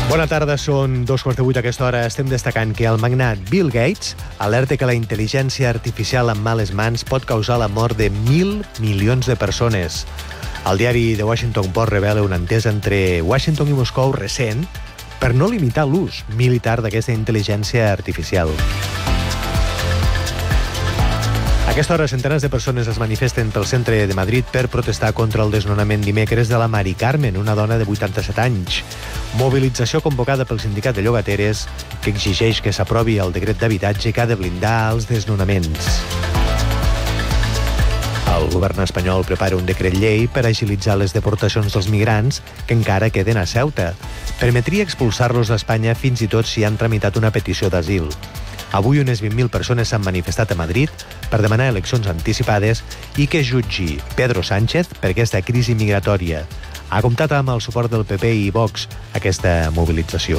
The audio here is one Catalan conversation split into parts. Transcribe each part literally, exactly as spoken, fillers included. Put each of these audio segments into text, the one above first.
Bona tarda, són dos quarts de vuit a aquesta hora. Estem destacant que el magnat Bill Gates alerta que la intel·ligència artificial en males mans pot causar la mort de mil milions de persones. El diari The Washington Post revela una entesa entre Washington i Moscou recent per no limitar l'ús militar d'aquesta intel·ligència artificial. A aquesta hora, centenars de persones es manifesten pel centre de Madrid per protestar contra el desnonament dimecres de la Mari Carmen, una dona de vuitanta-set anys. Mobilització convocada pel sindicat de llogateres que exigeix que s'aprovi el decret d'habitatge que ha de blindar els desnonaments. El govern espanyol prepara un decret llei per agilitzar les deportacions dels migrants que encara queden a Ceuta. Permetria expulsar-los d'Espanya fins i tot si han tramitat una petició d'asil. Avui unes vint mil persones s'han manifestat a Madrid per demanar eleccions anticipades i que jutgi Pedro Sánchez per aquesta crisi migratòria. Ha comptat amb el suport del P P i Vox aquesta mobilització.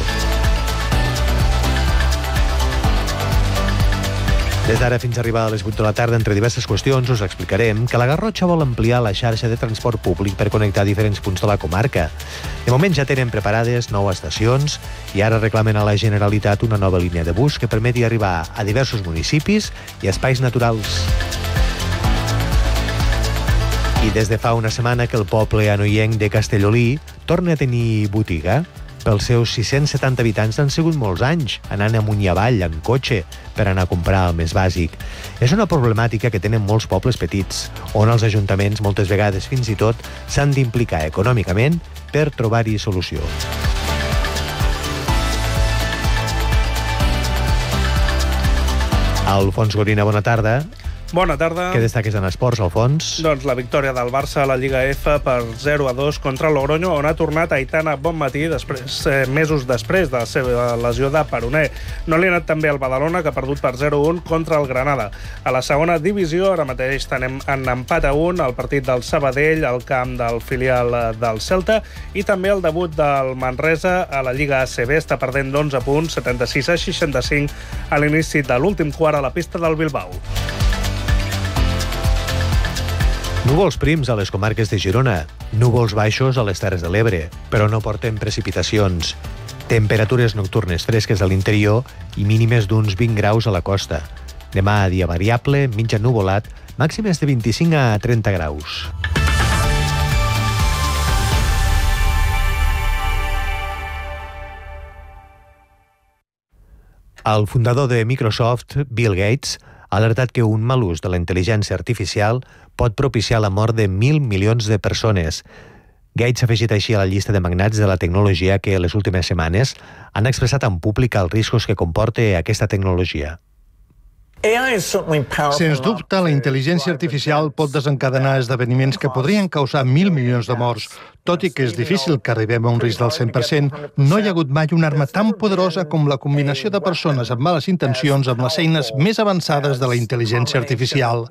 Des d'ara fins a arribar a les vuit de la tarda, entre diverses qüestions, us explicarem que la Garrotxa vol ampliar la xarxa de transport públic per connectar diferents punts de la comarca. De moment ja tenen preparades nou estacions i ara reclamen a la Generalitat una nova línia de bus que permeti arribar a diversos municipis i espais naturals. I des de fa una setmana que el poble anoienc de Castellolí torna a tenir botiga. Pels seus sis-cents setanta habitants han sigut molts anys, anant amunt i avall, en cotxe, per anar a comprar el més bàsic. És una problemàtica que tenen molts pobles petits, on els ajuntaments moltes vegades fins i tot s'han d'implicar econòmicament per trobar-hi solució. Alfons Gorina, bona tarda. Bona tarda. Què destaques en esports, Alfons? Doncs la victòria del Barça a la Lliga F per zero a dos contra el Logroño, on ha tornat Aitana Bonmatí després, eh, mesos després de la seva lesió de peroné. No li ha anat tan bé al Badalona, que ha perdut per zero a un contra el Granada. A la segona divisió, ara mateix tenim en empat a un el partit del Sabadell al camp del filial del Celta i també el debut del Manresa a la Lliga A C B. Està perdent d'onze punts, setanta-sis a seixanta-cinc a l'inici de l'últim quart a la pista del Bilbao. Núvols prims a les comarques de Girona, núvols baixos a les Terres de l'Ebre, però no porten precipitacions. Temperatures nocturnes fresques a l'interior i mínimes d'uns vint graus a la costa. Demà, dia variable, mig ennuvolat, màximes de vint-i-cinc a trenta graus. El fundador de Microsoft, Bill Gates, ha alertat que un mal ús de la intel·ligència artificial pot propiciar la mort de mil milions de persones. Gates ha afegit així a la llista de magnats de la tecnologia que les últimes setmanes han expressat en públic els riscos que comporta aquesta tecnologia. Sens dubte, la intel·ligència artificial pot desencadenar esdeveniments que podrien causar mil milions de morts. Tot i que és difícil que arribem a un risc del cent per cent, no hi ha hagut mai una arma tan poderosa com la combinació de persones amb males intencions amb les eines més avançades de la intel·ligència artificial.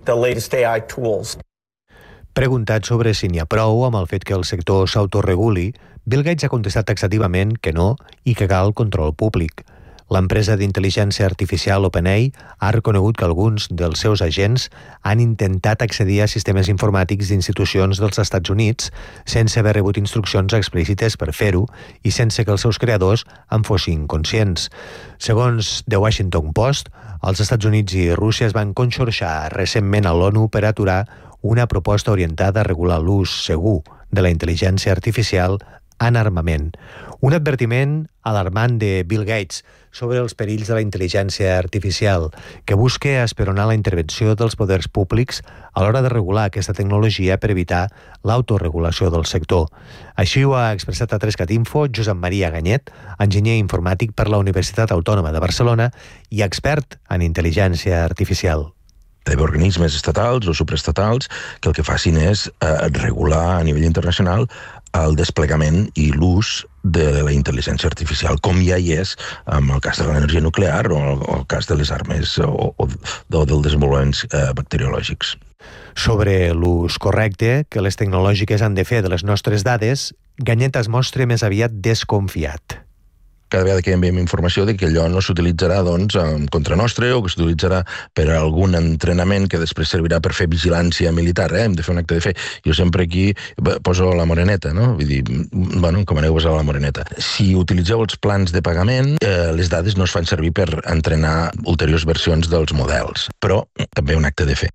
Preguntat sobre si n'hi ha prou amb el fet que el sector s'autoreguli, Bill Gates ha contestat taxativament que no i que cal control públic. L'empresa d'intel·ligència artificial OpenAI ha reconegut que alguns dels seus agents han intentat accedir a sistemes informàtics d'institucions dels Estats Units sense haver rebut instruccions explícites per fer-ho i sense que els seus creadors en fossin conscients. Segons The Washington Post, els Estats Units i Rússia es van conxorxar recentment a l'ONU per aturar una proposta orientada a regular l'ús segur de la intel·ligència artificial en armament. Un advertiment alarmant de Bill Gates sobre els perills de la intel·ligència artificial, que busca esperonar la intervenció dels poders públics a l'hora de regular aquesta tecnologia per evitar l'autoregulació del sector. Així ho ha expressat a Trescat Info Josep Maria Ganyet, enginyer informàtic per la Universitat Autònoma de Barcelona i expert en intel·ligència artificial. Hi ha organismes estatals o supraestatals que el que facin és eh, regular a nivell internacional el desplegament i l'ús de la intel·ligència artificial, com ja hi és en el cas de l'energia nuclear o el cas de les armes o, o, o dels desenvolupaments eh, bacteriològics. Sobre l'ús correcte que les tecnològiques han de fer de les nostres dades, Ganyet es mostra més aviat desconfiat. cada vegada que enviem informació de que allò no s'utilitzarà doncs, contra nostre o que s'utilitzarà per a algun entrenament que després servirà per fer vigilància militar, eh? Hem de fer un acte de fe. Jo sempre aquí poso la moreneta, no? Vull dir, bueno, com aneu posar la moreneta. Si utilitzeu els plans de pagament, eh, les dades no es fan servir per entrenar ulteriors versions dels models, però també un acte de fe.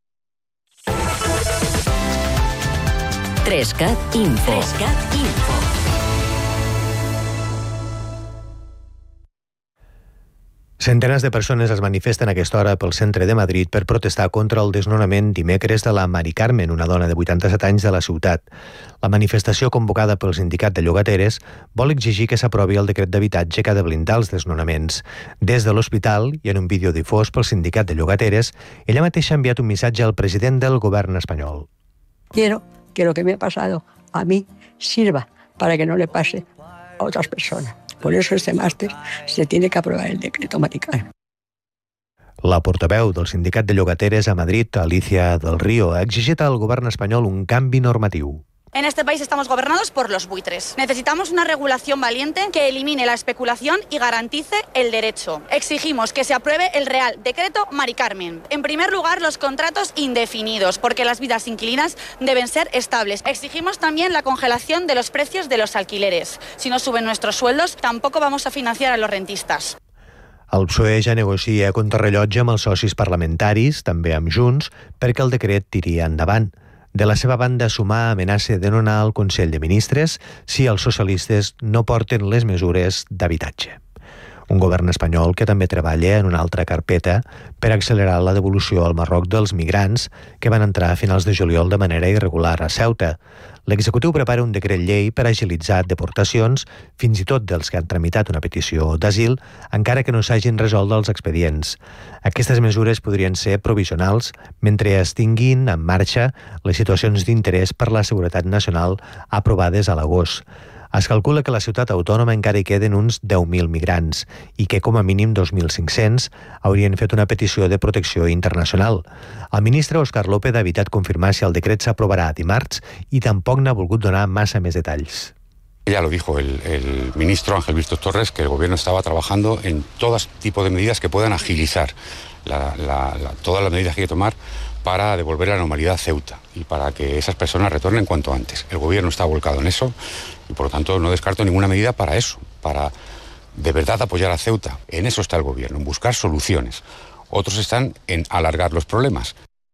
Trescat Info. Trescat Info. Centenars de persones es manifesten a aquesta hora pel centre de Madrid per protestar contra el desnonament dimecres de la Mari Carmen, una dona de vuitanta-set anys de la ciutat. La manifestació convocada pel sindicat de llogateres vol exigir que s'aprovi el decret d'habitatge que ha de blindar els desnonaments. Des de l'hospital, i en un vídeo difós pel sindicat de llogateres, ella mateixa ha enviat un missatge al president del govern espanyol. Quiero que lo que me ha pasado a mí sirva para que no le pase a otras personas. Por eso este martes se tiene que aprobar el decreto Mari Carmen. La portaveu del sindicat de llogateres a Madrid, Alicia del Río, ha exigit al govern espanyol un canvi normatiu. En este país estamos gobernados por los buitres. Necesitamos una regulación valiente que elimine la especulación y garantice el derecho. Exigimos que se apruebe el Real Decreto Mari Carmen. En primer lugar, los contratos indefinidos, porque las vidas inquilinas deben ser estables. Exigimos también la congelación de los precios de los alquileres. Si no suben nuestros sueldos, tampoco vamos a financiar a los rentistas. El P S O E ja negocia a contrarrellotge amb els socis parlamentaris, també amb Junts, perquè el decret tiri endavant. De la seva banda, Sumar amenaça de no anar al Consell de Ministres si els socialistes no porten les mesures d'habitatge. Un govern espanyol que també treballa en una altra carpeta per accelerar la devolució al Marroc dels migrants que van entrar a finals de juliol de manera irregular a Ceuta. L'executiu prepara un decret llei per agilitzar deportacions, fins i tot dels que han tramitat una petició d'asil, encara que no s'hagin resolt els expedients. Aquestes mesures podrien ser provisionals mentre es tinguin en marxa les situacions d'interès per la seguretat nacional aprovades a l'agost. Es calcula que a la ciutat autònoma encara hi queden uns deu mil migrants i que com a mínim dos mil cinc-cents haurien fet una petició de protecció internacional. El ministre Óscar López ha evitat confirmar si el decret s'aprovarà dimarts i tampoc n'ha volgut donar massa més detalls. Ya lo dijo el, el ministro Ángel Víctor Torres, que el gobierno estaba trabajando en todo tipo de medidas que puedan agilizar la, la, la, todas las medidas que hay que tomar para devolver la normalidad a Ceuta y para que esas personas retornen cuanto antes. El gobierno está volcado en eso y por lo tanto no descarto ninguna medida para eso, para de verdad apoyar a Ceuta. En eso está el gobierno, en buscar soluciones. Otros están en alargar los problemas.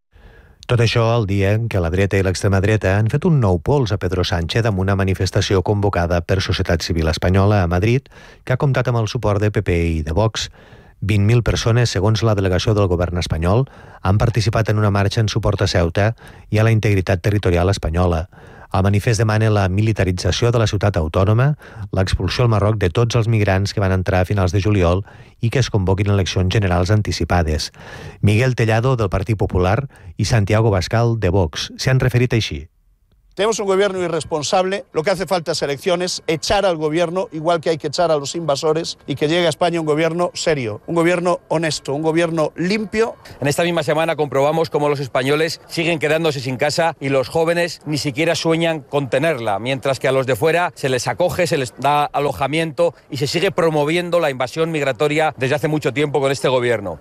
Tot això el dia en què la dreta i l'extrema dreta han fet un nou pols a Pedro Sánchez amb una manifestació convocada per Societat Civil Espanyola a Madrid que ha comptat amb el suport de P P i de Vox. vint mil persones, segons la delegació del govern espanyol, han participat en una marxa en suport a Ceuta i a la integritat territorial espanyola. El manifest demana la militarització de la ciutat autònoma, l'expulsió al Marroc de tots els migrants que van entrar a finals de juliol i que es convoquin eleccions generals anticipades. Miguel Tellado, del Partit Popular, i Santiago Bascal, de Vox, s'han referit així. Tenemos un gobierno irresponsable, lo que hace falta es elecciones, echar al gobierno, igual que hay que echar a los invasores, y que llegue a España un gobierno serio, un gobierno honesto, un gobierno limpio. En esta misma semana comprobamos cómo los españoles siguen quedándose sin casa y los jóvenes ni siquiera sueñan con tenerla, mientras que a los de fuera se les acoge, se les da alojamiento y se sigue promoviendo la invasión migratoria desde hace mucho tiempo con este gobierno.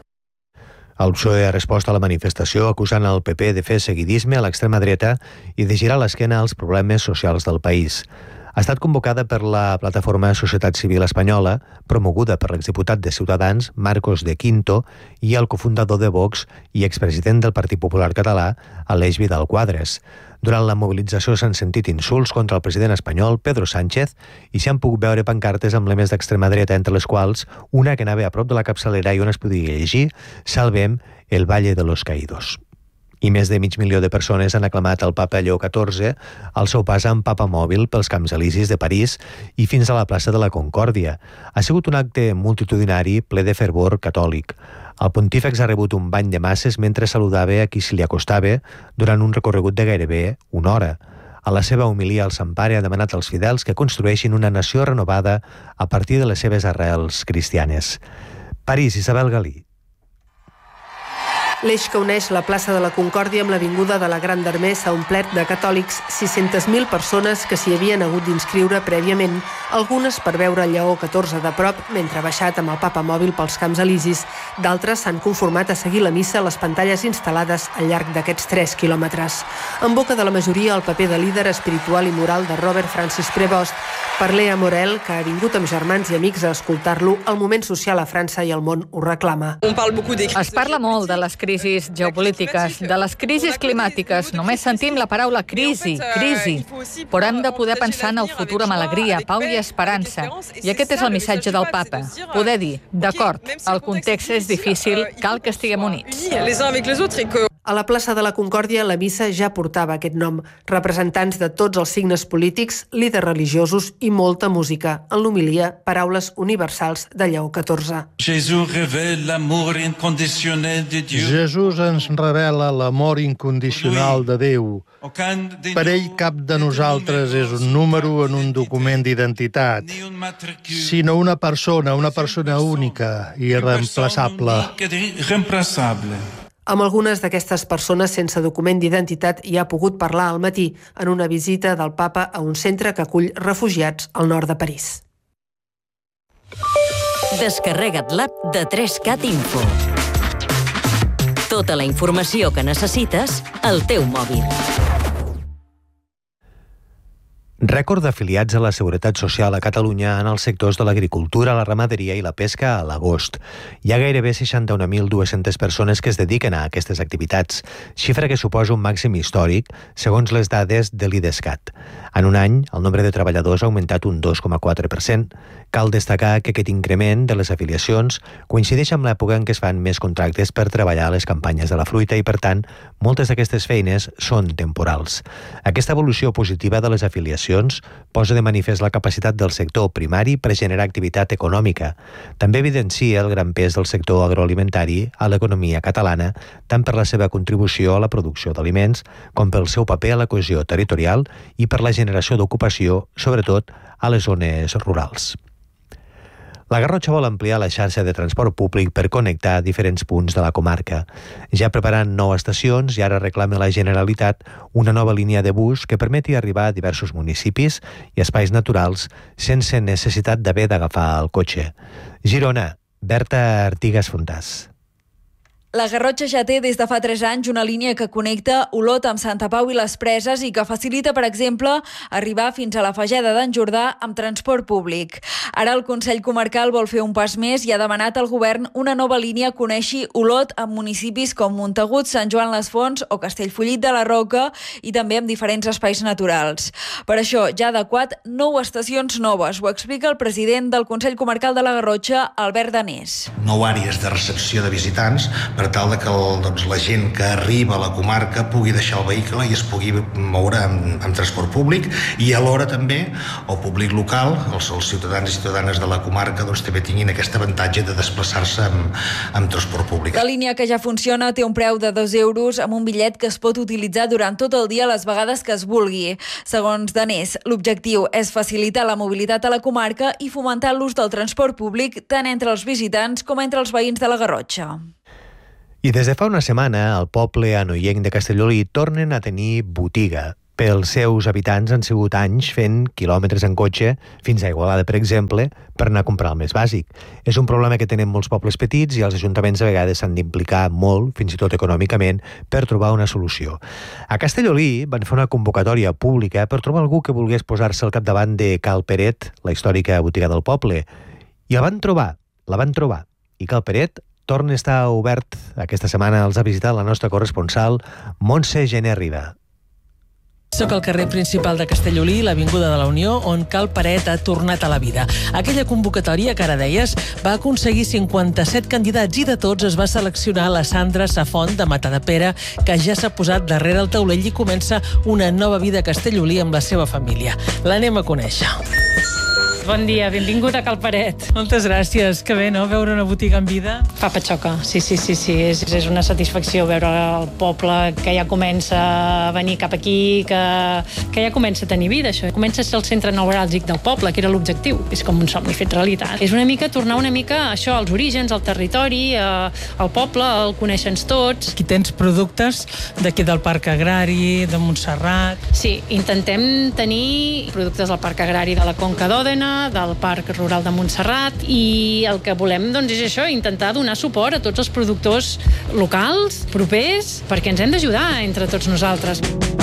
El P S O E ha respost a la manifestació acusant el P P de fer seguidisme a l'extrema dreta i de girar l'esquena als problemes socials del país. Ha estat convocada per la plataforma Societat Civil Espanyola, promoguda per l'exdiputat de Ciutadans, Marcos de Quinto, i el cofundador de Vox i expresident del Partit Popular Català, Aleix Vidal Quadras. Durant la mobilització s'han sentit insults contra el president espanyol, Pedro Sánchez, i s'hi han pogut veure pancartes amb lemes d'extrema dreta, entre les quals una que anava a prop de la capçalera i on es podia llegir «Salvem el Valle de los Caídos». I més de mig milió de persones han aclamat el papa Lleó catorze al seu pas amb papamòbil pels Camps Elisis de París i fins a la plaça de la Concòrdia. Ha sigut un acte multitudinari ple de fervor catòlic. El pontífex ha rebut un bany de masses mentre saludava a qui se li acostava durant un recorregut de gairebé una hora. A la seva homilia, el Sant Pare ha demanat als fidels que construeixin una nació renovada a partir de les seves arrels cristianes. París, Isabel Galí. L'eix que uneix la plaça de la Concòrdia amb l'avinguda de la Gran d'Armés s'ha omplert de catòlics, sis-centes mil persones que s'hi havien hagut d'inscriure prèviament, algunes per veure el Lleó catorze de prop mentre ha baixat amb el Papa mòbil pels Camps Elisis. D'altres s'han conformat a seguir la missa a les pantalles instal·lades al llarg d'aquests tres quilòmetres. En boca de la majoria, el paper de líder espiritual i moral de Robert Francis Prevost. Per Lea Morel, que ha vingut amb germans i amics a escoltar-lo, el moment social a França i el món ho reclama. Es parla molt de les crisis geopolítiques, de les crisis climàtiques. Només sentim la paraula crisi, crisi. Però hem de poder pensar en el futur amb alegria, pau i esperança. I aquest és el missatge del papa. Poder dir, d'acord, el context és difícil, cal que estiguem units. A la plaça de la Concòrdia, la missa ja portava aquest nom. Representants de tots els signes polítics, líders religiosos i molta música. En l'homilia, paraules universals de Lleó catorze. Jesús ens revela l'amor incondicional de Déu. Per ell, cap de nosaltres és un número en un document d'identitat, sinó una persona, una persona única i irreemplaçable. Amb algunes d'aquestes persones sense document d'identitat hi ha pogut parlar al matí en una visita del papa a un centre que acull refugiats al nord de París. Descarrega't l'app de tres cat Info. Tota la informació que necessites al teu mòbil. Rècord d'afiliats a la Seguretat Social a Catalunya en els sectors de l'agricultura, la ramaderia i la pesca a l'agost. Hi ha gairebé seixanta-un mil dues-centes persones que es dediquen a aquestes activitats, xifra que suposa un màxim històric, segons les dades de l'IDESCAT. En un any, el nombre de treballadors ha augmentat un dos coma quatre per cent. Cal destacar que aquest increment de les afiliacions coincideix amb l'època en què es fan més contractes per treballar a les campanyes de la fruita i, per tant, moltes d'aquestes feines són temporals. Aquesta evolució positiva de les afiliacions posa de manifest la capacitat del sector primari per generar activitat econòmica. També evidencia el gran pes del sector agroalimentari a l'economia catalana, tant per la seva contribució a la producció d'aliments com pel seu paper a la cohesió territorial i per la generació d'ocupació, sobretot a les zones rurals. La Garrotxa vol ampliar la xarxa de transport públic per connectar diferents punts de la comarca. Ja preparant nou estacions i ara reclama la Generalitat una nova línia de bus que permeti arribar a diversos municipis i espais naturals sense necessitat d'haver d'agafar el cotxe. Girona, Berta Artigas Fontàs. La Garrotxa ja té des de fa tres anys una línia que connecta Olot amb Santa Pau i les Preses i que facilita, per exemple, arribar fins a la Fageda d'en Jordà amb transport públic. Ara el Consell Comarcal vol fer un pas més i ha demanat al govern una nova línia que uneixi Olot amb municipis com Montagut, Sant Joan les Fonts o Castellfollit de la Roca i també amb diferents espais naturals. Per això ja ha adequat nou estacions noves. Ho explica el president del Consell Comarcal de la Garrotxa, Albert Danés. Nou àrees de recepció de visitants per tal de que el, doncs, la gent que arriba a la comarca pugui deixar el vehicle i es pugui moure amb, amb transport públic i alhora també el públic local, els, els ciutadans i ciutadanes de la comarca doncs, també tinguin aquest avantatge de desplaçar-se amb, amb transport públic. La línia que ja funciona té un preu de dos euros amb un bitllet que es pot utilitzar durant tot el dia les vegades que es vulgui. Segons Danés, l'objectiu és facilitar la mobilitat a la comarca i fomentar l'ús del transport públic tant entre els visitants com entre els veïns de la Garrotxa. I des de fa una setmana, el poble anoienc de Castellolí tornen a tenir botiga. Pels seus habitants han sigut anys fent quilòmetres en cotxe fins a Igualada, per exemple, per anar a comprar el més bàsic. És un problema que tenen molts pobles petits i els ajuntaments a vegades s'han d'implicar molt, fins i tot econòmicament, per trobar una solució. A Castellolí van fer una convocatòria pública per trobar algú que volgués posar-se al capdavant de Cal Peret, la històrica botiga del poble. I la van trobar, la van trobar. I Cal Peret torna a estar obert. Aquesta setmana els ha visitat la nostra corresponsal, Montse Gené Riba. Soc al carrer principal de Castellolí, l'Avinguda de la Unió, on Cal Peret ha tornat a la vida. Aquella convocatòria, que ara deies, va aconseguir cinquanta-set candidats i de tots es va seleccionar la Sandra Safont de Matadepera, que ja s'ha posat darrere el taulell i comença una nova vida a Castellolí amb la seva família. L'anem a conèixer. Bon dia, benvingut a Calparet. Moltes gràcies. Que bé, no?, veure una botiga en vida. Fa patxoca, sí, sí, sí, sí. És, és una satisfacció veure el poble que ja comença a venir cap aquí, que, que ja comença a tenir vida, això. Comença a ser el centre neuràlgic del poble, que era l'objectiu. És com un somni fet realitat. És una mica tornar una mica a això, als orígens, al territori, a, al poble, el coneixen tots. Aquí tens productes d'aquí del Parc Agrari, de Montserrat. Sí, intentem tenir productes del Parc Agrari de la Conca d'Òdena, del Parc Rural de Montserrat, i el que volem doncs, és això, intentar donar suport a tots els productors locals, propers, perquè ens hem d'ajudar entre tots nosaltres.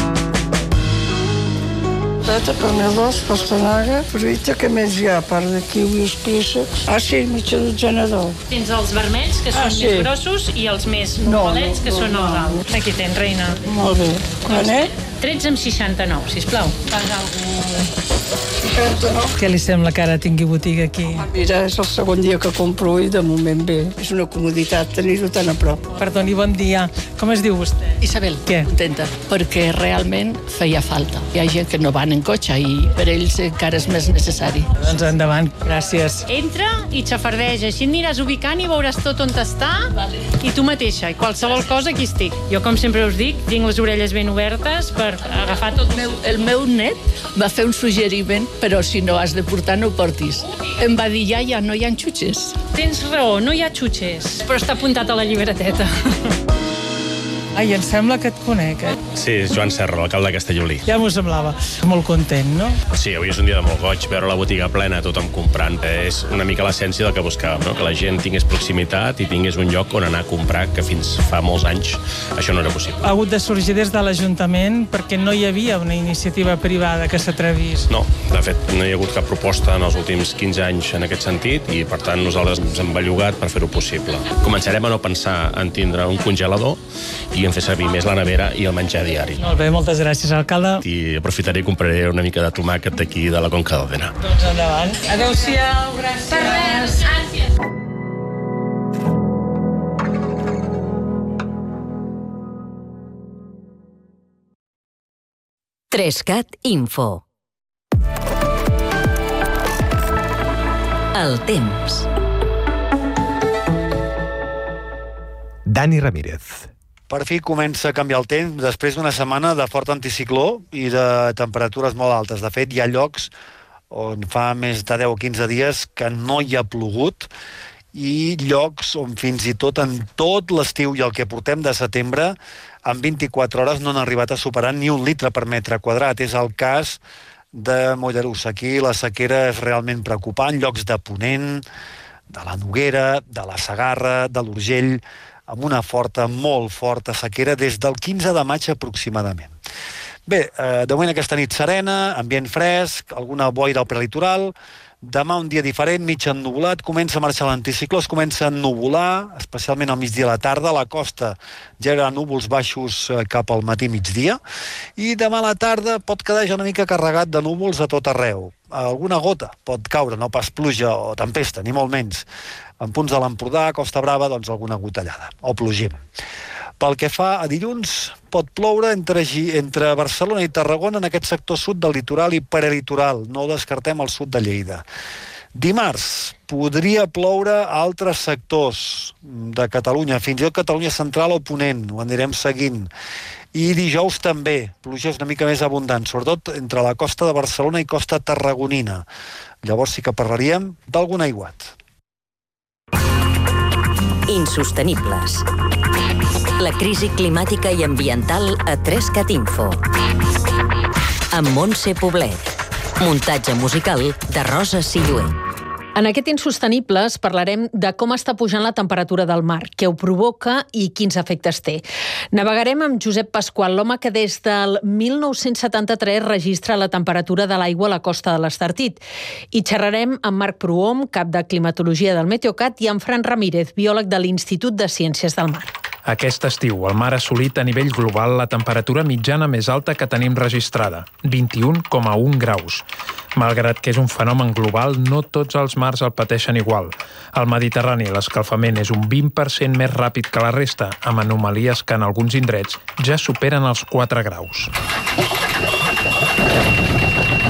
Patata, panelós, pastanaga, fruita, que més hi ha, a part de kiwis, préssecs. Ah, sí, mitja dotzena d'ou. Tens els vermells, que són ah, sí. més grossos, i els més normalets, no, no, que no, són els alts. Aquí tens, reina. Molt bé. Quan, eh? tretze amb seixanta-nou, sisplau. Fas alguna seixanta-nou. Què li sembla que ara tingui botiga aquí? Mira, és el segon dia que compro i de moment bé. És una comoditat tenir-ho tan a prop. Perdoni, bon dia. Com es diu vostè? Isabel. Què? Contenta, perquè realment feia falta. Hi ha gent que no van en cotxe i per ells encara és més necessari. Doncs endavant, gràcies. Entra i xafardeja, així aniràs ubicant i veuràs tot on està, vale. I tu mateixa, i qualsevol cosa aquí estic. Jo, com sempre us dic, tinc les orelles ben obertes per agafar tot. El meu, el meu net va fer un suggeriment, però si no has de portar, no ho portis. Em va dir, ja, ja, no hi ha xutxes. Tens raó, no hi ha xutxes, però està apuntat a la llibreteta. Ai, em sembla que et conec, eh? Sí, és Joan Serra, l'alcalde de Castellolí. Ja m'ho semblava. Molt content, no? Sí, avui és un dia de molt goig, veure la botiga plena, tothom comprant. És una mica l'essència del que buscàvem, no? Que la gent tingués proximitat i tingués un lloc on anar a comprar, que fins fa molts anys això no era possible. Ha hagut de sorgir des de l'Ajuntament perquè no hi havia una iniciativa privada que s'atrevís. No, de fet, no hi ha hagut cap proposta en els últims quinze anys en aquest sentit i, per tant, nosaltres ens hem bellugat per fer-ho possible. Començarem a no pensar en tindre un congelador i en fer servir més la nevera i el menjar diari. Molt bé, moltes gràcies, alcalde. I aprofitaré i compraré una mica de tomàquet d'aquí de la Conca d'Òdena. Doncs endavant. Adéu-siau, gràcies. Per res, gràcies. Trescat Info. El temps. Dani Ramírez. Per fi comença a canviar el temps després d'una setmana de fort anticicló i de temperatures molt altes. De fet, hi ha llocs on fa més de deu o quinze dies que no hi ha plogut i llocs on fins i tot en tot l'estiu i el que portem de setembre en vint-i-quatre hores no han arribat a superar ni un litre per metre quadrat. És el cas de Mollerussa. Aquí la sequera és realment preocupant. Llocs de Ponent, de la Noguera, de la Segarra, de l'Urgell, amb una forta, molt forta sequera des del quinze de maig aproximadament. Bé, eh, de moment aquesta nit serena, ambient fresc, alguna boira al prelitoral. Demà un dia diferent, mig ennuvolat, comença a marxar l'anticicló, es comença a ennuvolar, especialment al migdia a la tarda. A la costa ja hi ha núvols baixos cap al matí migdia. I demà a la tarda pot quedar ja una mica carregat de núvols a tot arreu. Alguna gota pot caure, no pas pluja o tempesta, ni molt menys. En punts de l'Empordà, Costa Brava, doncs alguna gotellada, o plogim. Pel que fa a dilluns, pot ploure entre, entre Barcelona i Tarragona en aquest sector sud del litoral i prelitoral. No ho descartem al sud de Lleida. Dimarts podria ploure a altres sectors de Catalunya, fins i tot Catalunya central o Ponent, ho anirem seguint. I dijous també, pluges una mica més abundants, sobretot entre la costa de Barcelona i costa tarragonina. Llavors sí que parlaríem d'algun aiguat. Insostenibles. La crisi climàtica i ambiental a Trescat Info. Amb Montse Poblet. Muntatge musical de Rosa Silluer. En aquest Insostenibles parlarem de com està pujant la temperatura del mar, què ho provoca i quins efectes té. Navegarem amb Josep Pasqual, l'home que des del mil nou-cents setanta-tres registra la temperatura de l'aigua a la costa de l'Estartit. I xerrarem amb Marc Prohom, cap de climatologia del Meteocat, i amb Fran Ramírez, biòleg de l'Institut de Ciències del Mar. Aquest estiu, el mar ha assolit a nivell global la temperatura mitjana més alta que tenim registrada, vint-i-un coma un graus. Malgrat que és un fenomen global, no tots els mars el pateixen igual. Al Mediterrani, l'escalfament és un vint per cent més ràpid que la resta, amb anomalies que en alguns indrets ja superen els quatre graus.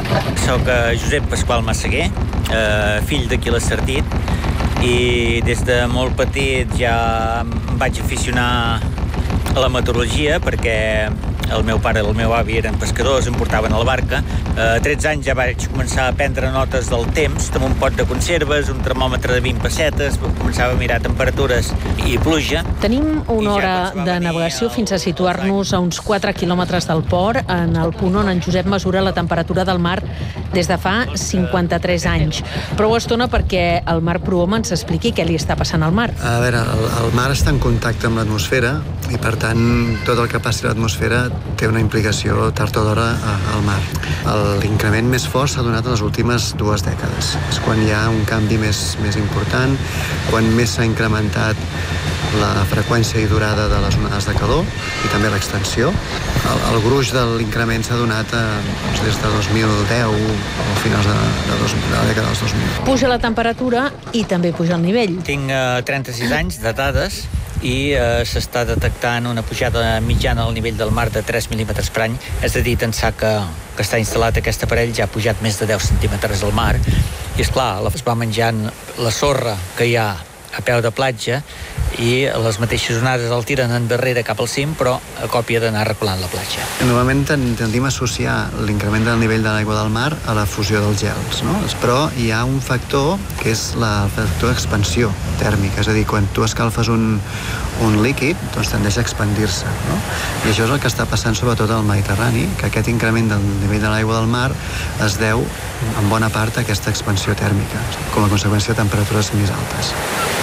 soc Josep Pasqual Massaguer, eh, fill d'Aquil Estartit, i des de molt petit ja em vaig aficionar a la meteorologia perquè el meu pare i el meu avi eren pescadors, em portaven a la barca. A tretze anys ja vaig començar a prendre notes del temps, amb un pot de conserves, un termòmetre de vint pessetes, començava a mirar temperatures i pluja. Tenim una hora de navegació fins a situar-nos a uns quatre quilòmetres del port, en el punt on en Josep mesura la temperatura del mar des de fa cinquanta-tres anys. Prou estona perquè el Marc Prohom ens expliqui què li està passant al mar. A veure, el, el mar està en contacte amb l'atmosfera i, per tant, tot el que passi a l'atmosfera té una implicació tard o d'hora al mar. L'increment més fort s'ha donat en les últimes dues dècades. És quan hi ha un canvi més, més important, quan més s'ha incrementat la freqüència i durada de les onades de calor i també l'extensió. El, el gruix de l'increment s'ha donat eh, doncs des de dos mil deu o finals de, de, dos, de la dècada dels dos mil. Puja la temperatura i també puja el nivell. Tinc eh, trenta-sis anys datades i eh, s'està detectant una pujada mitjana al nivell del mar de tres mil·límetres per any. És a dir, d'ençà que, que està instal·lat aquest aparell ja ha pujat més de deu centímetres al mar. I, esclar, es va menjant la sorra que hi ha a peu de platja i les mateixes onades el tiren endarrere cap al cim, però a còpia d'anar reculant la platja. Normalment tendim a associar l'increment del nivell de l'aigua del mar a la fusió dels gels, no? Però hi ha un factor que és la, el factor d'expansió tèrmica, és a dir, quan tu escalfes un, un líquid, doncs tendeix a expandir-se, no? I això és el que està passant sobretot al Mediterrani, que aquest increment del nivell de l'aigua del mar es deu en bona part a aquesta expansió tèrmica, com a conseqüència de temperatures més altes.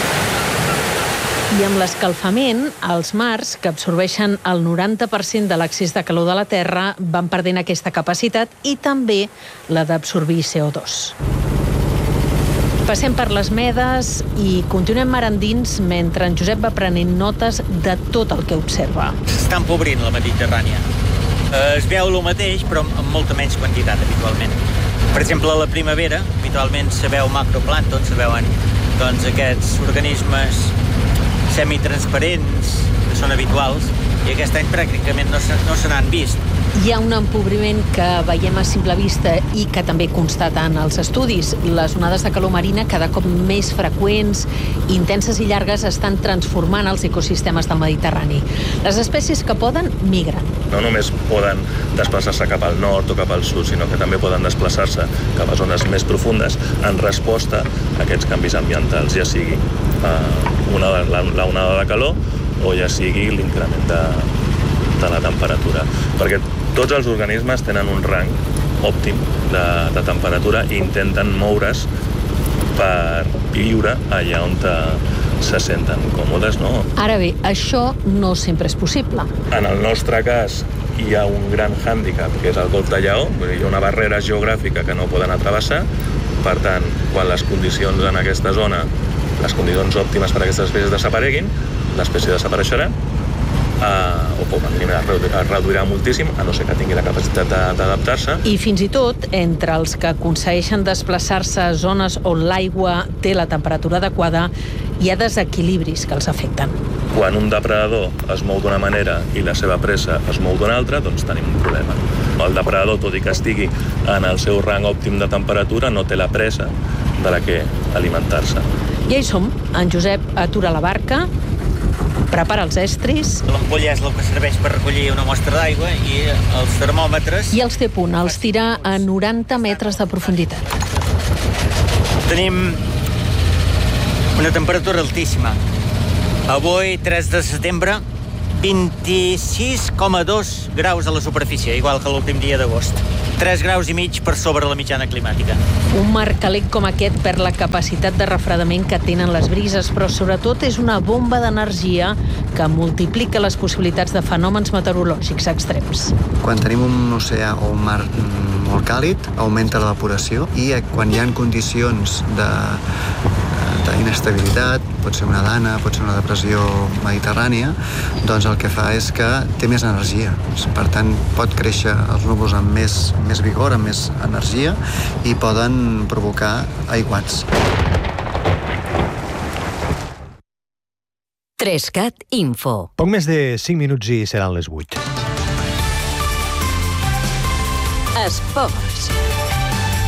I amb l'escalfament, els mars, que absorbeixen el noranta per cent de l'excés de calor de la Terra, van perdent aquesta capacitat i també la d'absorbir C O dos. Passem per les Medes i continuem mar endins mentre en Josep va prenent notes de tot el que observa. S'està empobrint la Mediterrània. Es veu el mateix, però amb molta menys quantitat, habitualment. Per exemple, a la primavera, habitualment se veu macroplàncton, se veuen doncs, aquests organismes semitransparents, que són habituals, i aquest any pràcticament no se, no se n'han vist. Hi ha un empobriment que veiem a simple vista i que també constaten els estudis. Les onades de calor marina, cada cop més freqüents, intenses i llargues, estan transformant els ecosistemes del Mediterrani. Les espècies que poden, migren. No només poden desplaçar-se cap al nord o cap al sud, sinó que també poden desplaçar-se cap a zones més profundes en resposta a aquests canvis ambientals, ja sigui eh, una, la, la onada de calor o ja sigui l'increment de, de la temperatura. Perquè tots els organismes tenen un rang òptim de, de temperatura i intenten moure's per viure allà on te, se senten còmodes, no? Ara bé, això no sempre és possible. En el nostre cas hi ha un gran hàndicap, que és el Golf de Lleó, hi ha una barrera geogràfica que no poden atravessar, per tant, quan les condicions en aquesta zona, les condicions òptimes per a aquestes espècies desapareguin, l'espècie desapareixerà, eh, o com a mínim es reduirà moltíssim, a no ser que tingui la capacitat d'adaptar-se. I fins i tot, entre els que aconsegueixen desplaçar-se a zones on l'aigua té la temperatura adequada, hi ha desequilibris que els afecten. Quan un depredador es mou d'una manera i la seva presa es mou d'una altra, doncs tenim un problema. El depredador, tot i que estigui en el seu rang òptim de temperatura, no té la presa de la que alimentar-se. Ja hi som. En Josep atura la barca, prepara els estris... L'ampolla és el que serveix per recollir una mostra d'aigua i els termòmetres... I els té a punt, els tira a noranta metres de profunditat. Tenim una temperatura altíssima. Avui, tres de setembre, vint-i-sis coma dos graus a la superfície, igual que l'últim dia d'agost. tres graus i mig per sobre la mitjana climàtica. Un mar calent com aquest perd la capacitat de refredament que tenen les brises, però sobretot és una bomba d'energia que multiplica les possibilitats de fenòmens meteorològics extrems. Quan tenim un oceà o un mar molt càlid, augmenta l'evaporació i quan hi ha condicions de d'inestabilitat, pot ser una dana, pot ser una depressió mediterrània, doncs el que fa és que té més energia. Per tant, pot créixer els núvols amb més, més vigor, amb més energia i poden provocar aiguats. Trescat Info. Poc més de cinc minuts i seran les vuit. Esports.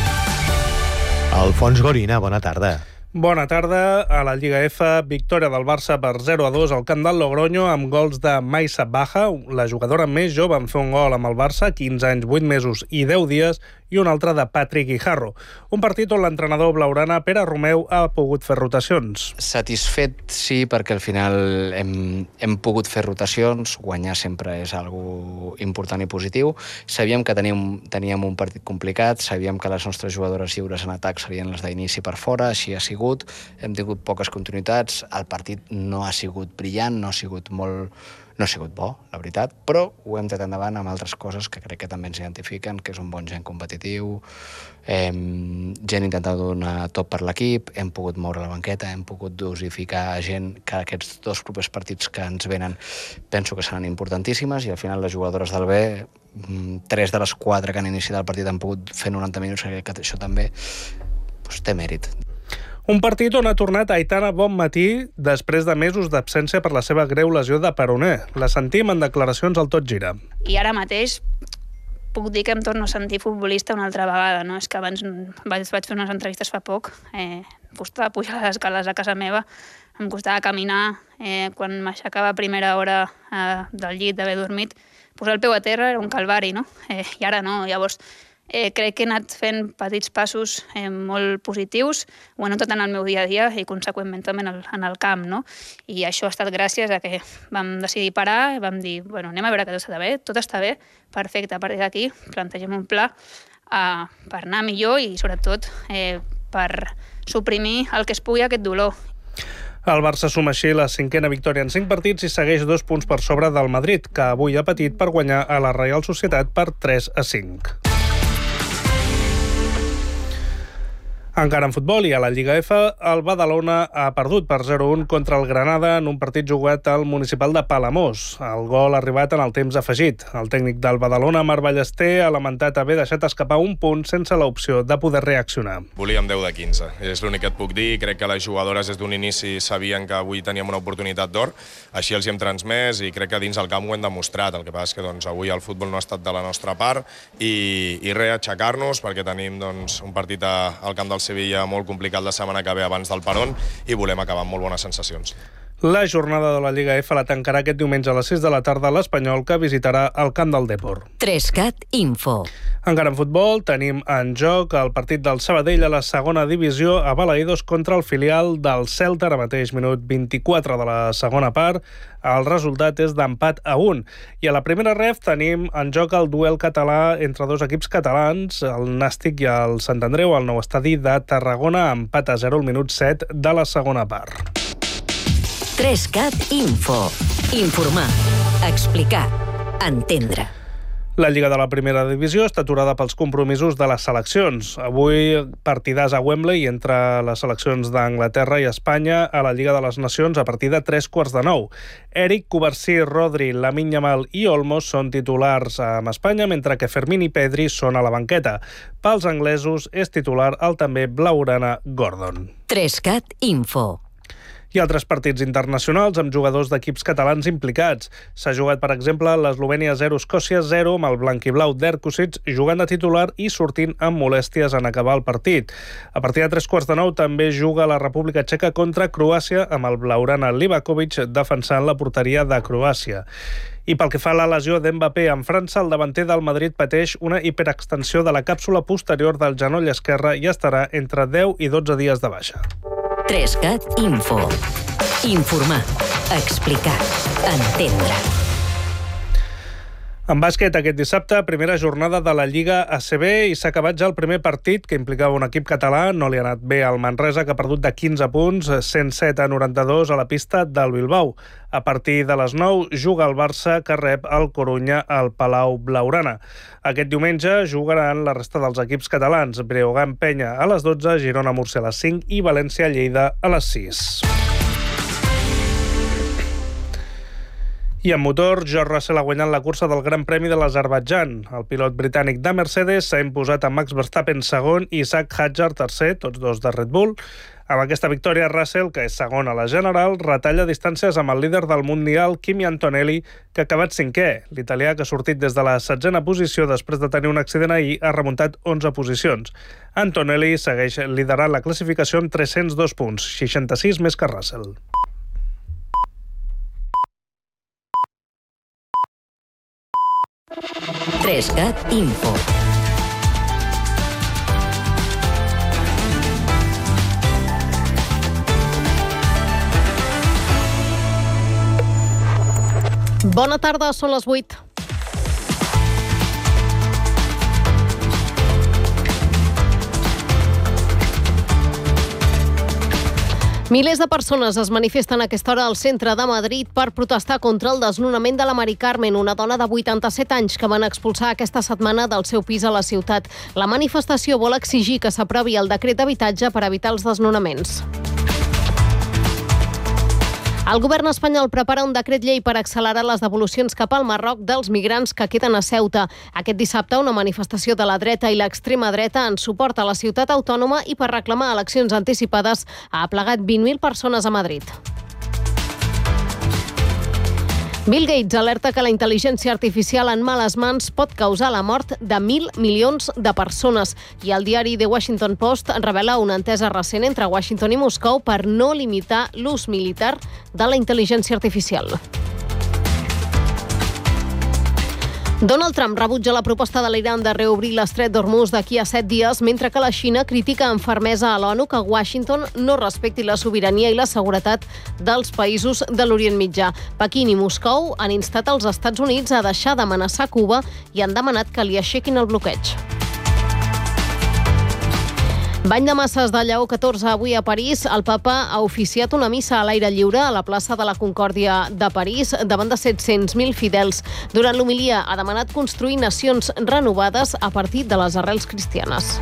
Alfons Gorina, bona tarda. Bona tarda. A la Lliga F, victòria del Barça per zero a dos al camp del Logroño amb gols de Maisa Baja, la jugadora més jove en fer un gol amb el Barça, quinze anys, vuit mesos i deu dies, i un altre de Patrick Guijarro. Un partit on l'entrenador blaugrana Pere Romeu ha pogut fer rotacions. Satisfet sí, perquè al final hem, hem pogut fer rotacions, guanyar sempre és algo important i positiu. Sabíem que teníem, teníem un partit complicat, sabíem que les nostres jugadores lliures en atac serien les d'inici per fora, així ha sigut, hem tingut poques continuïtats, el partit no ha sigut brillant, no ha sigut molt... No ha sigut bo, la veritat, però ho hem tret endavant amb altres coses que crec que també ens identifiquen, que és un bon gent competitiu, hem, gent intentant donar tot per l'equip, hem pogut moure la banqueta, hem pogut dosificar gent que aquests dos propers partits que ens venen penso que seran importantíssimes i al final les jugadores del B, tres de les quatre que han iniciat el partit han pogut fer noranta minuts, que això també doncs, té mèrit. Un partit on ha tornat Aitana Bonmatí després de mesos d'absència per la seva greu lesió de peroné. La sentim en declaracions al Tot Gira. I ara mateix puc dir que em torno a sentir futbolista una altra vegada, no? És que abans vaig, vaig fer unes entrevistes fa poc, eh, em costava pujar les escales a casa meva, em costava caminar, eh, quan m'aixecava a primera hora eh, del llit d'haver dormit, posar el peu a terra era un calvari, no? Eh, I ara no, llavors... Eh, crec que he anat fent petits passos eh, molt positius, ho he notat en el meu dia a dia i conseqüentment també en el, en el camp, no? I això ha estat gràcies a que vam decidir parar, vam dir, bueno, anem a veure que tot està bé, tot està bé, perfecte, a partir d'aquí plantegem un pla eh, per anar millor i sobretot eh, per suprimir el que es pugui aquest dolor. El Barça suma així la cinquena victòria en cinc partits i segueix dos punts per sobre del Madrid, que avui ha patit per guanyar a la Reial Societat per tres a cinc. Encara en futbol i a la Lliga F, el Badalona ha perdut per zero a un contra el Granada en un partit jugat al municipal de Palamós. El gol ha arribat en el temps afegit. El tècnic del Badalona, Marc Ballester, ha lamentat haver deixat escapar un punt sense l'opció de poder reaccionar. Volíem deu de quinze, és l'únic que et puc dir. Crec que les jugadores des d'un inici sabien que avui teníem una oportunitat d'or, així els hi hem transmès i crec que dins el camp ho hem demostrat. El que passa és que doncs, avui el futbol no ha estat de la nostra part i, i res, aixecar-nos perquè tenim doncs, un partit a, al camp del Sevilla molt complicat la setmana que ve abans del Peron i volem acabar amb molt bones sensacions. La jornada de la Lliga F la tancarà aquest diumenge a les sis de la tarda a l'Espanyol, que visitarà el camp del Depor. Trescat Info. Encara en futbol tenim en joc el partit del Sabadell a la segona divisió a Balaïdos contra el filial del Celta, ara mateix minut vint-i-quatre de la segona part. El resultat és d'empat a un. I a la primera ref tenim en joc el duel català entre dos equips catalans, el Nàstic i el Sant Andreu, al nou estadi de Tarragona, empat a zero al minut set de la segona part. Trescat Info. Informar, explicar, entendre. La Lliga de la Primera Divisió està aturada pels compromisos de les seleccions. Avui partidàs a Wembley entre les seleccions d'Anglaterra i Espanya a la Lliga de les Nacions a partir de tres quarts de nou. Eric, Covarsí, Rodri, Lamine Yamal i Olmos són titulars amb Espanya, mentre que Fermín i Pedri són a la banqueta. Pels anglesos és titular el també blaugrana Gordon. Trescat Info. I altres partits internacionals amb jugadors d'equips catalans implicats. S'ha jugat, per exemple, l'Eslovènia zero, Escòcia zero, amb el blanquiblau d'Erkosits jugant de titular i sortint amb molèsties en acabar el partit. A partir de tres quarts de nou també juga la República Txeca contra Croàcia amb el blaugrana Livakovic defensant la porteria de Croàcia. I pel que fa a la lesió d'Mbappé en França, el davanter del Madrid pateix una hiperextensió de la càpsula posterior del genoll esquerre i estarà entre deu i dotze dies de baixa. Trescat Info. Informar, explicar, entendre. En bàsquet, aquest dissabte, primera jornada de la Lliga A C B i s'ha acabat ja el primer partit que implicava un equip català. No li ha anat bé al Manresa, que ha perdut de quinze punts, cent set a noranta-dos a la pista del Bilbao. A partir de les nou juga el Barça, que rep el Corunya al Palau Blaugrana. Aquest diumenge jugaran la resta dels equips catalans. Breogán Penya a les dotze, Girona Múrcia a les cinc i València Lleida a les sis. I en motor, George Russell ha guanyat la cursa del Gran Premi de l'Azerbaidjan. El pilot britànic de Mercedes s'ha imposat a Max Verstappen segon i Isaac Hadjar tercer, tots dos de Red Bull. Amb aquesta victòria, Russell, que és segon a la general, retalla distàncies amb el líder del Mundial, Kimi Antonelli, que ha acabat cinquè. L'italià, que ha sortit des de la setzena posició després de tenir un accident ahir, ha remuntat onze posicions. Antonelli segueix liderant la classificació amb tres-cents dos punts, seixanta-sis més que Russell. trescat Info. Bona tarda, són les vuit. Milers de persones es manifesten a aquesta hora al centre de Madrid per protestar contra el desnonament de la Mari Carmen, una dona de vuitanta-set anys que van expulsar aquesta setmana del seu pis a la ciutat. La manifestació vol exigir que s'aprovi el decret d'habitatge per evitar els desnonaments. El govern espanyol prepara un decret llei per accelerar les devolucions cap al Marroc dels migrants que queden a Ceuta. Aquest dissabte, una manifestació de la dreta i l'extrema dreta en suport a la ciutat autònoma i per reclamar eleccions anticipades ha aplegat vint mil persones a Madrid. Bill Gates alerta que la intel·ligència artificial en males mans pot causar la mort de mil milions de persones. I el diari The Washington Post revela una entesa recent entre Washington i Moscou per no limitar l'ús militar de la intel·ligència artificial. Donald Trump rebutja la proposta de l'Iran de reobrir l'estret d'Hormuz d'aquí a set dies, mentre que la Xina critica amb fermesa a l'ONU que Washington no respecti la sobirania i la seguretat dels països de l'Orient Mitjà. Pequín i Moscou han instat els Estats Units a deixar d'amenaçar Cuba i han demanat que li aixequin el bloqueig. Bany de masses de Lleó catorze avui a París. El papa ha oficiat una missa a l'aire lliure a la plaça de la Concòrdia de París davant de set-cents mil fidels. Durant l'homilia ha demanat construir nacions renovades a partir de les arrels cristianes.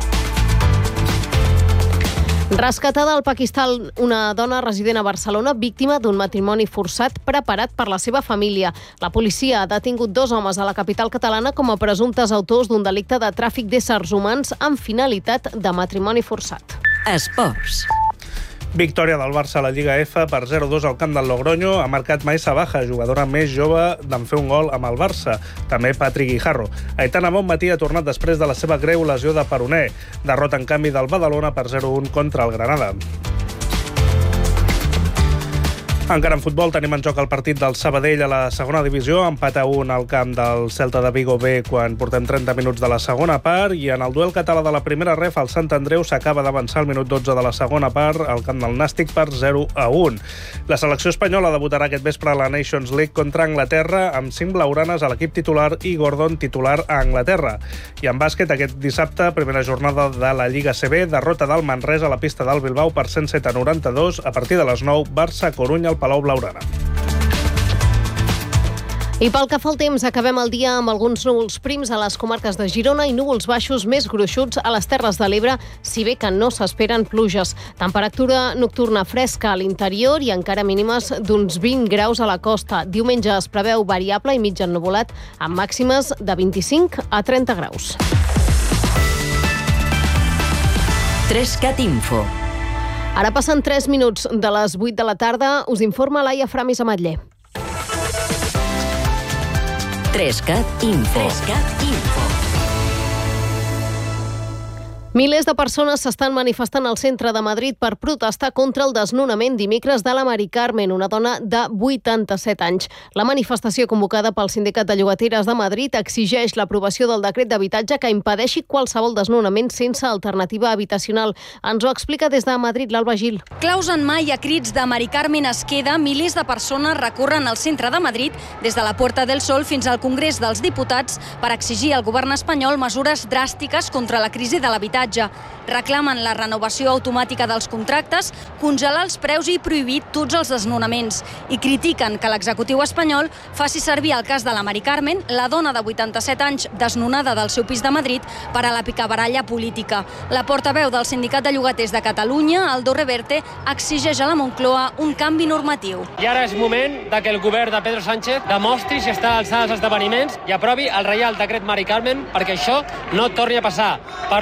Rescatada al Pakistan una dona resident a Barcelona víctima d'un matrimoni forçat preparat per la seva família. La policia ha detingut dos homes a la capital catalana com a presumptes autors d'un delicte de tràfic d'éssers humans amb finalitat de matrimoni forçat. Esports. Victòria del Barça a la Lliga F per zero dos al camp del Logroño. Ha marcat Maisa Baja, jugadora més jove d'en fer un gol amb el Barça. També Patrick Guijarro. Aitana Bonmatí ha tornat després de la seva greu lesió de peroné. Derrota, en canvi, del Badalona per zero un contra el Granada. Encara en futbol tenim en joc el partit del Sabadell a la segona divisió, empat a un al camp del Celta de Vigo B quan portem trenta minuts de la segona part, i en el duel català de la primera ref el Sant Andreu s'acaba d'avançar al minut dotze de la segona part al camp del Nàstic per zero a un. La selecció espanyola debutarà aquest vespre a la Nations League contra Anglaterra amb cinc blaugranes a l'equip titular i Gordon titular a Anglaterra. I en bàsquet aquest dissabte, primera jornada de la Lliga C B, derrota del Manresa a la pista del Bilbao per cent set a noranta-dos. A partir de les nou, Barça-Corunya al Palau Blaugrana. I pel que fa al temps, acabem el dia amb alguns núvols prims a les comarques de Girona i núvols baixos més gruixuts a les Terres de l'Ebre, si bé que no s'esperen pluges. Temperatura nocturna fresca a l'interior i encara mínimes d'uns vint graus a la costa. Diumenge es preveu variable i mig ennuvolat amb màximes de vint-i-cinc a trenta graus. trescat Info. Ara passen tres minuts de les vuit de la tarda. Us informa Laia Framis Ametller. trescat Info. trescat Info. Milers de persones s'estan manifestant al centre de Madrid per protestar contra el desnonament dimecres de la Mari Carmen, una dona de vuitanta-set anys. La manifestació convocada pel Sindicat de Llogateres de Madrid exigeix l'aprovació del decret d'habitatge que impedeixi qualsevol desnonament sense alternativa habitacional. Ens ho explica des de Madrid l'Alba Gil. Claus en mà i a crits de Mari Carmen es queda, milers de persones recorren el centre de Madrid des de la Puerta del Sol fins al Congrés dels Diputats per exigir al govern espanyol mesures dràstiques contra la crisi de l'habitatge. Reclamen la renovació automàtica dels contractes, congelar els preus i prohibir tots els desnonaments. I critiquen que l'executiu espanyol faci servir el cas de la Mari Carmen, la dona de vuitanta-set anys desnonada del seu pis de Madrid, per a la picabaralla política. La portaveu del Sindicat de Llogaters de Catalunya, Aldo Reverte, exigeix a la Moncloa un canvi normatiu. I ara és moment de que el govern de Pedro Sánchez demostri si està a l'alçada dels esdeveniments i aprovi el Reial Decret Mari Carmen perquè això no torni a passar. Per nosaltres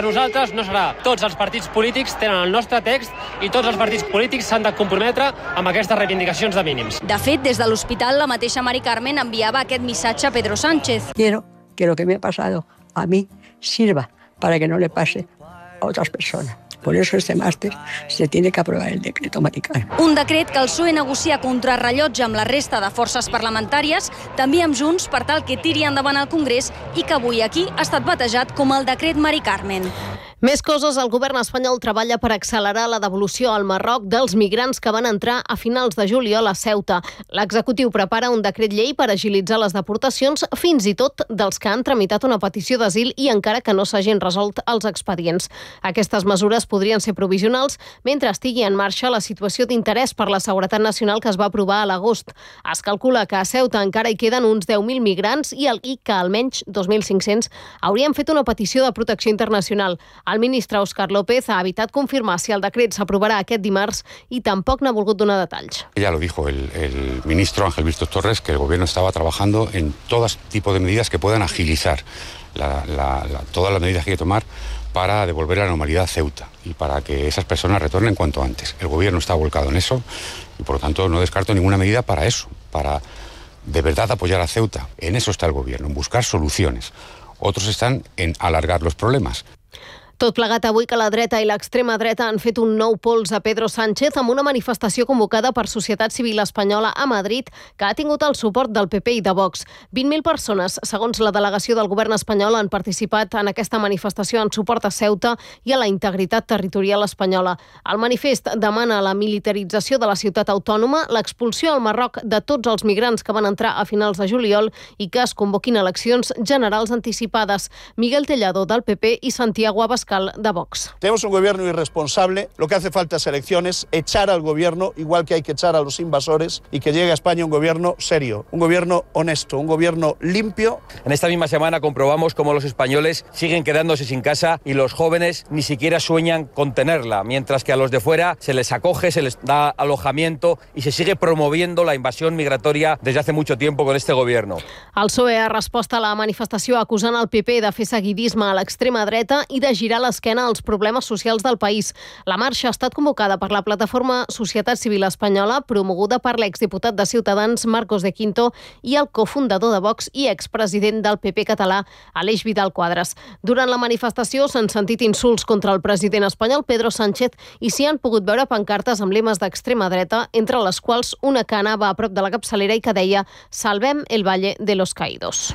aleshores no serà. Tots els partits polítics tenen el nostre text i tots els partits polítics s'han de comprometre amb aquestes reivindicacions de mínims. De fet, des de l'hospital, la mateixa Mari Carmen enviava aquest missatge a Pedro Sánchez. Quiero que lo que me ha pasado a mí sirva para que no le pase a otras personas. Por eso este máster se tiene que aprobar el decreto Mari Carmen. Un decret que el P S O E negocia contra rellotge amb la resta de forces parlamentàries, també amb Junts, per tal que tiri endavant al Congrés i que avui aquí ha estat batejat com el decret Mari Carmen. Més coses, el govern espanyol treballa per accelerar la devolució al Marroc dels migrants que van entrar a finals de juliol a Ceuta. L'executiu prepara un decret llei per agilitzar les deportacions, fins i tot dels que han tramitat una petició d'asil i encara que no s'hagin resolt els expedients. Aquestes mesures podrien ser provisionals mentre estigui en marxa la situació d'interès per la seguretat nacional que es va aprovar a l'agost. Es calcula que a Ceuta encara hi queden uns deu mil migrants i que almenys dos mil cinc-cents haurien fet una petició de protecció internacional. El ministre Òscar López ha evitat confirmar si el decret s'aprovarà aquest dimarts i tampoc n'ha volgut donar detalls. Ya lo dijo el, el ministro Ángel Víctor Torres, que el gobierno estaba trabajando en todo tipo de medidas que puedan agilizar la, la, la, todas las medidas que hay que tomar para devolver la normalidad a Ceuta y para que esas personas retornen cuanto antes. El gobierno está volcado en eso y por lo tanto no descarto ninguna medida para eso, para de verdad apoyar a Ceuta. En eso está el gobierno, en buscar soluciones. Otros están en alargar los problemas. Tot plegat avui que la dreta i l'extrema dreta han fet un nou pols a Pedro Sánchez amb una manifestació convocada per Societat Civil Espanyola a Madrid que ha tingut el suport del P P i de Vox. vint mil persones, segons la delegació del govern espanyol, han participat en aquesta manifestació en suport a Ceuta i a la integritat territorial espanyola. El manifest demana la militarització de la ciutat autònoma, l'expulsió al Marroc de tots els migrants que van entrar a finals de juliol i que es convoquin eleccions generals anticipades. Miguel Tellado, del P P, i Santiago Abascal, de Vox. Tenemos un gobierno irresponsable, lo que hace falta es elecciones, echar al gobierno, igual que hay que echar a los invasores, y que llegue a España un gobierno serio, un gobierno honesto, un gobierno limpio. En esta misma semana comprobamos cómo los españoles siguen quedándose sin casa y los jóvenes ni siquiera sueñan con tenerla, mientras que a los de fuera se les acoge, se les da alojamiento y se sigue promoviendo la invasión migratoria desde hace mucho tiempo con este gobierno. El P S O E ha respost a la manifestació acusant el P P de fer seguidisme a l'extrema dreta i de girar l'esquena als problemes socials del país. La marxa ha estat convocada per la plataforma Societat Civil Espanyola, promoguda per l'exdiputat de Ciutadans Marcos de Quinto i el cofundador de Vox i expresident del P P català, Aleix Vidal Quadras. Durant la manifestació s'han sentit insults contra el president espanyol Pedro Sánchez i s'hi han pogut veure pancartes amb lemes d'extrema dreta, entre les quals una que anava a prop de la capçalera i que deia «Salvem el Valle de los Caídos».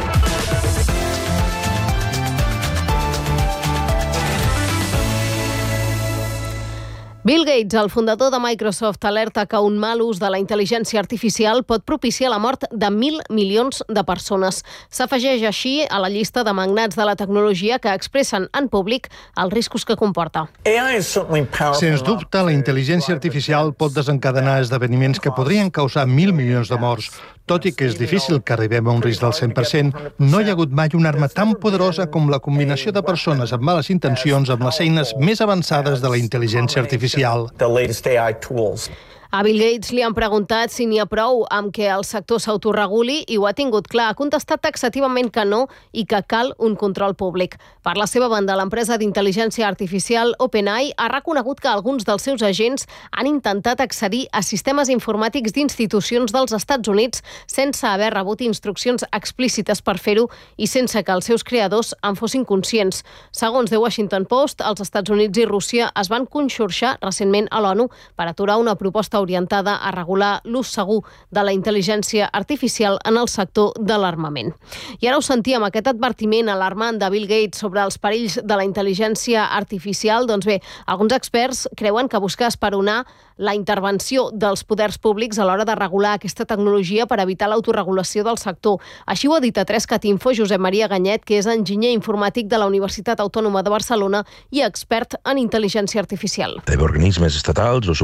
Bill Gates, el fundador de Microsoft, alerta que un mal ús de la intel·ligència artificial pot propiciar la mort de mil milions de persones. S'afegeix així a la llista de magnats de la tecnologia que expressen en públic els riscos que comporta. Sens dubte, la intel·ligència artificial pot desencadenar esdeveniments que podrien causar mil milions de morts. Tot i que és difícil que arribem a un risc del cent per cent, no hi ha hagut mai una arma tan poderosa com la combinació de persones amb males intencions amb les eines més avançades de la intel·ligència artificial. A Bill Gates li han preguntat si n'hi ha prou amb que el sector s'autoreguli i ho ha tingut clar. Ha contestat taxativament que no i que cal un control públic. Per la seva banda, l'empresa d'intel·ligència artificial OpenAI ha reconegut que alguns dels seus agents han intentat accedir a sistemes informàtics d'institucions dels Estats Units sense haver rebut instruccions explícites per fer-ho i sense que els seus creadors en fossin conscients. Segons The Washington Post, els Estats Units i Rússia es van conxorxar recentment a l'ONU per aturar una proposta orientada a regular l'ús segur de la intel·ligència artificial en el sector de l'armament. I ara ho sentíem, aquest advertiment alarmant de Bill Gates sobre els perills de la intel·ligència artificial. Doncs bé, alguns experts creuen que busca esperonar la intervenció dels poders públics a l'hora de regular aquesta tecnologia per evitar l'autoregulació del sector. Així ho ha dit a tres cat info Josep Maria Ganyet, que és enginyer informàtic de la Universitat Autònoma de Barcelona i expert en intel·ligència artificial. Organismes estatals o